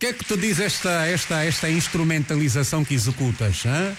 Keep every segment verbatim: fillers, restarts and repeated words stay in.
que é que te diz esta, esta, esta instrumentalização que executas? Hein?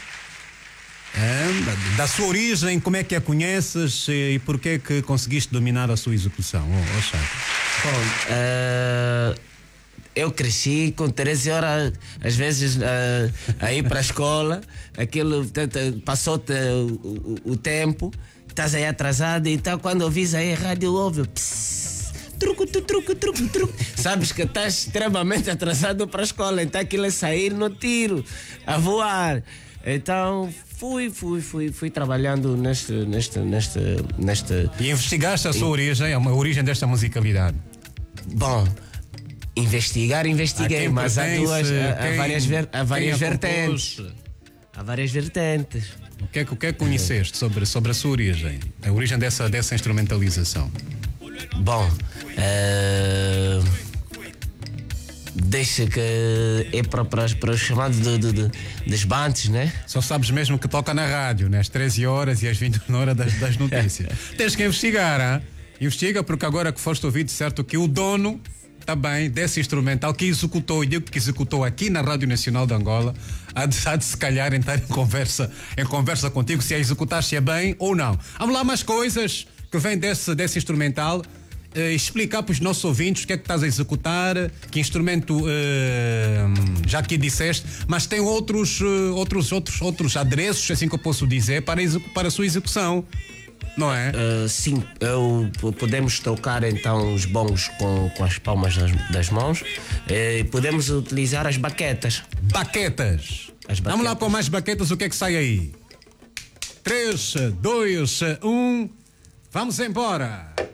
É, da sua origem, como é que a conheces e por que é que conseguiste dominar a sua execução? Oh, oh, Chaco. Bom, uh, eu cresci com treze horas, às vezes, uh, a ir para a escola, aquilo passou-te o, o, o tempo, estás aí atrasado, então quando ouvis aí a rádio, ouve, pss, truco, tu, truco, truco, truco. Sabes que estás extremamente atrasado para a escola, então aquilo é sair no tiro, a voar. Então fui, fui, fui, fui trabalhando neste, neste, neste, neste. E investigaste a sua origem, a origem desta musicalidade? Bom, investigar, investiguei, mas há duas, há, há várias, ver, há várias vertentes. Há várias vertentes. O que é que, o que, é que conheceste sobre, sobre a sua origem? A origem dessa, dessa instrumentalização? Bom, uh... deixa que é para, para, para os chamados de, de, de, dos bantes, né? Só sabes mesmo que toca na rádio, né? Às treze horas e às vinte na hora das, das notícias. Tens que investigar, hein? Investiga, porque agora que foste ouvido, certo, que o dono também desse instrumental que executou, e digo que executou aqui na Rádio Nacional de Angola, há de, há de se calhar entrar em conversa, em conversa contigo se a executaste bem ou não. Vamos lá, mais coisas que vêm desse, desse instrumental. Uh, explicar para os nossos ouvintes o que é que estás a executar, que instrumento uh, já que disseste, mas tem outros, uh, outros, outros, outros adereços, assim que eu posso dizer, para, para a sua execução, não é? Uh, sim, eu, podemos tocar então os bongos com, com as palmas das, das mãos, uh, podemos utilizar as baquetas. Baquetas? As baquetas. Vamos lá com mais baquetas, o que é que sai aí? três, dois, um, vamos embora!